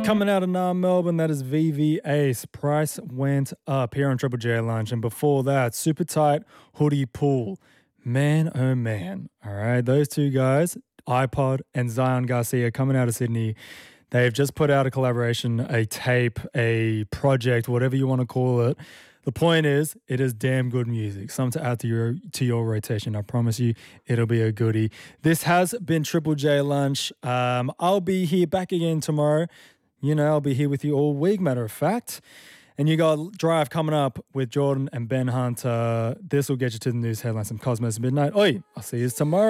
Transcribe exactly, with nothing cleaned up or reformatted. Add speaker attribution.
Speaker 1: Coming out of Nam Melbourne, that is V V Ace. Price went up here on Triple J Lunch. And before that, Super Tight Hoodie Pool. Man, oh man. All right, those two guys, iPod and Zion Garcia, coming out of Sydney. They've just put out a collaboration, a tape, a project, whatever you want to call it. The point is, it is damn good music. Something to add to your to your rotation. I promise you, it'll be a goodie. This has been Triple J Lunch. Um, I'll be here back again tomorrow. You know, I'll be here with you all week, matter of fact. And you got Drive coming up with Jordan and Ben Hunter. This will get you to the news headlines. Some Cosmos Midnight. Oi, I'll see you tomorrow.